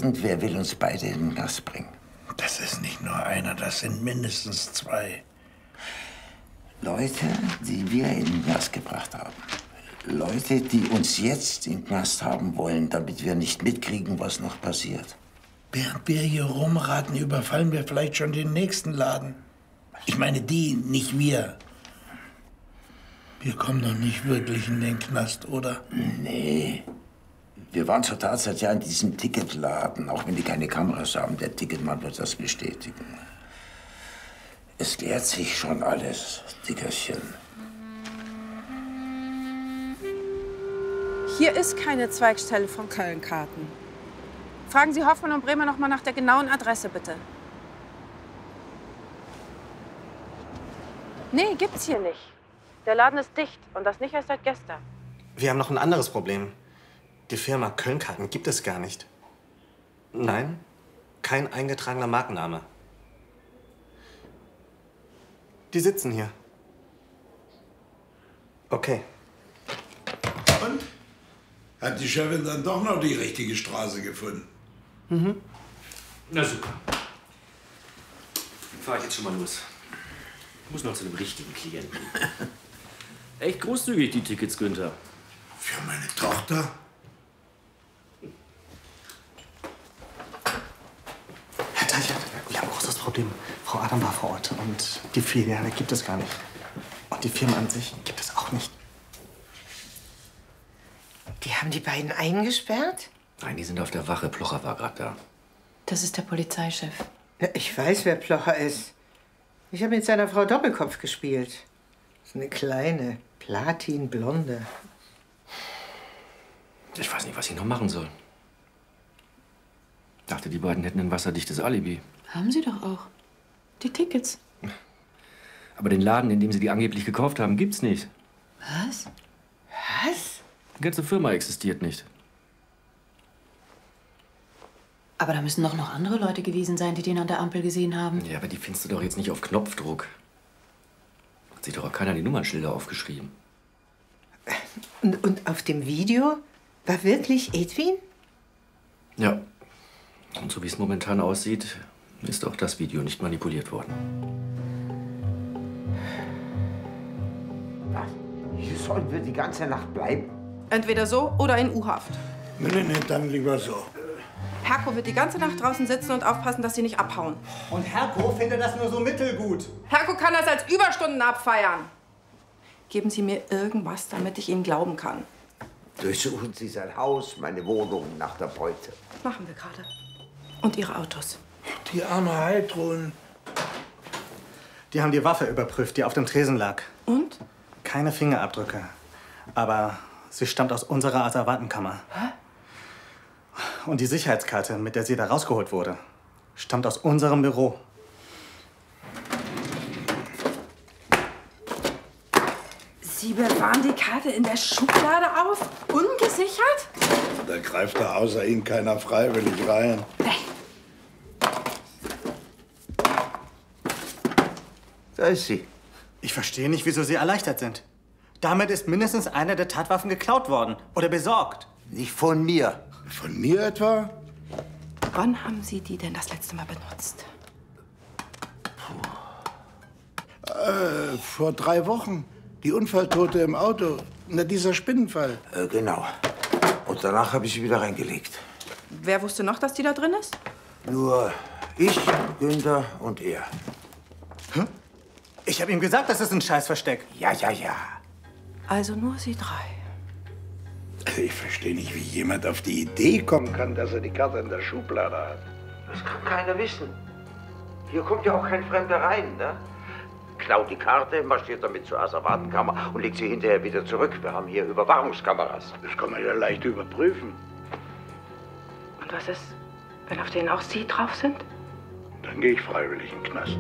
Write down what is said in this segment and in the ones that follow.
irgendwer will uns beide in den Knast bringen. Das ist nicht nur einer, das sind mindestens zwei. Leute, die wir in den Knast gebracht haben. Leute, die uns jetzt in den Knast haben wollen, damit wir nicht mitkriegen, was noch passiert. Während wir hier rumraten, überfallen wir vielleicht schon den nächsten Laden. Ich meine die, nicht wir. Wir kommen doch nicht wirklich in den Knast, oder? Nee. Wir waren zur Tatzeit ja in diesem Ticketladen, auch wenn die keine Kameras haben. Der Ticketmann wird das bestätigen. Es klärt sich schon alles, Dickerchen. Hier ist keine Zweigstelle von Köln-Karten. Fragen Sie Hoffmann und Bremer noch mal nach der genauen Adresse, bitte. Nee, gibt's hier nicht. Der Laden ist dicht und das nicht erst seit gestern. Wir haben noch ein anderes Problem. Die Firma Köln-Karten gibt es gar nicht. Nein, kein eingetragener Markenname. Die sitzen hier. Okay. Und? Hat die Chefin dann doch noch die richtige Straße gefunden? Mhm. Na super. Dann fahr ich jetzt schon mal los. Ich muss noch zu einem richtigen Klienten. Echt großzügig, die Tickets, Günther. Für meine Tochter? Herr Teichert, wir haben ein großes Problem. Frau Adam war vor Ort und die Filiale gibt es gar nicht. Und die Firma an sich gibt es auch nicht. Die haben die beiden eingesperrt? Nein, die sind auf der Wache. Plocher war gerade da. Das ist der Polizeichef. Ja, ich weiß, wer Plocher ist. Ich habe mit seiner Frau Doppelkopf gespielt. So eine kleine, platinblonde. Ich weiß nicht, was ich noch machen soll. Dachte, die beiden hätten ein wasserdichtes Alibi. Haben sie doch auch. Die Tickets. Aber den Laden, in dem sie die angeblich gekauft haben, gibt's nicht. Was? Was? Die ganze Firma existiert nicht. Aber da müssen doch noch andere Leute gewesen sein, die den an der Ampel gesehen haben. Ja, aber die findest du doch jetzt nicht auf Knopfdruck. Hat sich doch auch keiner die Nummernschilder aufgeschrieben. Und auf dem Video war wirklich Edwin? Ja. Und so wie es momentan aussieht, ist auch das Video nicht manipuliert worden. Was? Hier sollen wir die ganze Nacht bleiben? Entweder so oder in U-Haft. Nee, dann lieber so. Herko wird die ganze Nacht draußen sitzen und aufpassen, dass sie nicht abhauen. Und Herko findet das nur so mittelgut. Herko kann das als Überstunden abfeiern. Geben Sie mir irgendwas, damit ich Ihnen glauben kann. Durchsuchen Sie sein Haus, meine Wohnung nach der Beute. Machen wir gerade. Und Ihre Autos. Die arme Heidrun. Die haben die Waffe überprüft, die auf dem Tresen lag. Und? Keine Fingerabdrücke. Aber sie stammt aus unserer Asservatenkammer. Hä? Und die Sicherheitskarte, mit der sie da rausgeholt wurde, stammt aus unserem Büro. Sie bewahren die Karte in der Schublade auf? Ungesichert? Da greift da außer Ihnen keiner freiwillig rein. Da ist sie. Ich verstehe nicht, wieso Sie erleichtert sind. Damit ist mindestens eine der Tatwaffen geklaut worden oder besorgt. Nicht von mir. Von mir etwa? Wann haben Sie die denn das letzte Mal benutzt? Vor 3 Wochen. Die Unfalltote im Auto. Na, dieser Spinnenfall. Genau. Und danach habe ich sie wieder reingelegt. Wer wusste noch, dass die da drin ist? Nur ich, Günther und er. Hm? Ich habe ihm gesagt, das ist ein Scheißversteck. Ja. Also nur Sie 3. Also ich verstehe nicht, wie jemand auf die Idee kommen kann, dass er die Karte in der Schublade hat. Das kann keiner wissen. Hier kommt ja auch kein Fremder rein, ne? Klaut die Karte, marschiert damit zur Asservatenkammer und legt sie hinterher wieder zurück. Wir haben hier Überwachungskameras. Das kann man ja leicht überprüfen. Und was ist, wenn auf denen auch Sie drauf sind? Dann gehe ich freiwillig in den Knast.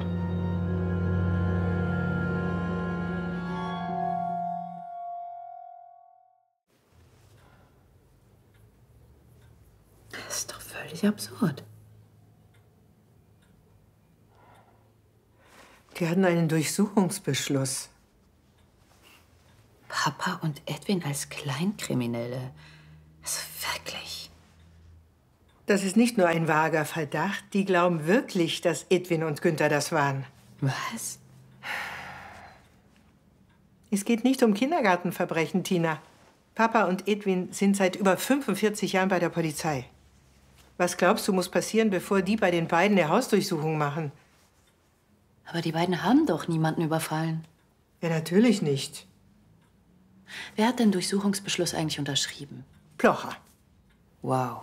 Das ist doch völlig absurd. Die hatten einen Durchsuchungsbeschluss. Papa und Edwin als Kleinkriminelle. Also wirklich. Das ist nicht nur ein vager Verdacht. Die glauben wirklich, dass Edwin und Günther das waren. Was? Es geht nicht um Kindergartenverbrechen, Tina. Papa und Edwin sind seit über 45 Jahren bei der Polizei. Was glaubst du, muss passieren, bevor die bei den beiden eine Hausdurchsuchung machen? Aber die beiden haben doch niemanden überfallen. Ja, natürlich nicht. Wer hat den Durchsuchungsbeschluss eigentlich unterschrieben? Plocher. Wow.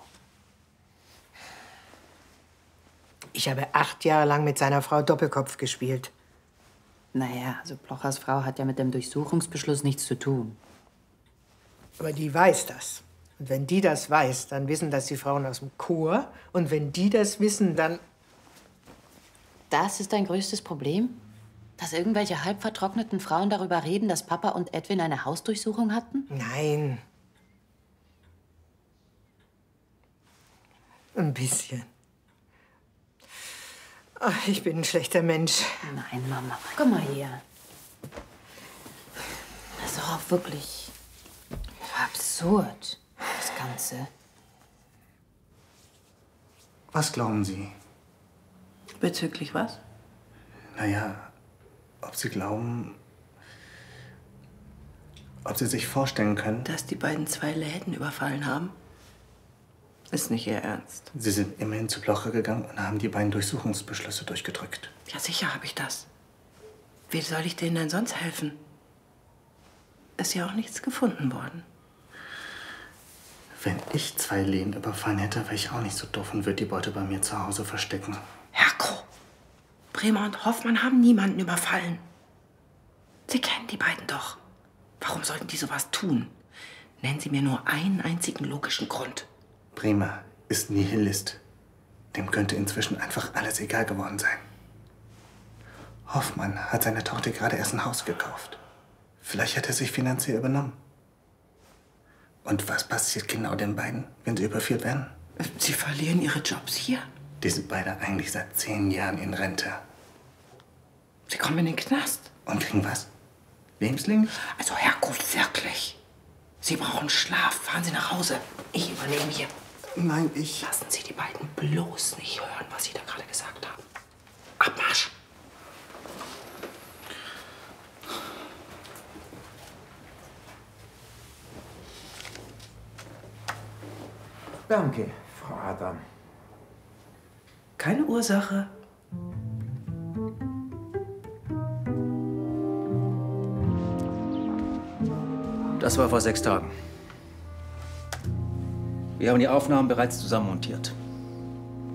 Ich habe 8 Jahre lang mit seiner Frau Doppelkopf gespielt. Naja, also Plochers Frau hat ja mit dem Durchsuchungsbeschluss nichts zu tun. Aber die weiß das. Und wenn die das weiß, dann wissen das die Frauen aus dem Chor. Und wenn die das wissen, dann... Das ist dein größtes Problem? Dass irgendwelche halb vertrockneten Frauen darüber reden, dass Papa und Edwin eine Hausdurchsuchung hatten? Nein. Ein bisschen. Ach, ich bin ein schlechter Mensch. Nein, Mama. Komm mal her. Das ist doch auch wirklich absurd, das Ganze. Was glauben Sie? Bezüglich was? Naja, ob Sie glauben, ob Sie sich vorstellen können, Dass die beiden 2 Läden überfallen haben? Ist nicht Ihr Ernst. Sie sind immerhin zu Plocher gegangen und haben die beiden Durchsuchungsbeschlüsse durchgedrückt. Ja, sicher habe ich das. Wie soll ich denen denn sonst helfen? Ist ja auch nichts gefunden worden. Wenn ich 2 Läden überfallen hätte, wäre ich auch nicht so doof und würde die Beute bei mir zu Hause verstecken. Herko, Bremer und Hoffmann haben niemanden überfallen. Sie kennen die beiden doch. Warum sollten die sowas tun? Nennen Sie mir nur einen einzigen logischen Grund. Bremer ist Nihilist. Dem könnte inzwischen einfach alles egal geworden sein. Hoffmann hat seiner Tochter gerade erst ein Haus gekauft. Vielleicht hat er sich finanziell übernommen. Und was passiert genau den beiden, wenn sie überführt werden? Sie verlieren ihre Jobs hier. Die sind beide eigentlich seit 10 Jahren in Rente. Sie kommen in den Knast. Und kriegen was? Lebenslänglich? Also, Herko, wirklich. Sie brauchen Schlaf. Fahren Sie nach Hause. Ich übernehme hier. Nein, ich... Lassen Sie die beiden bloß nicht hören, was Sie da gerade gesagt haben. Abmarsch! Danke, Frau Adam. Keine Ursache. Das war vor 6 Tagen. Wir haben die Aufnahmen bereits zusammenmontiert.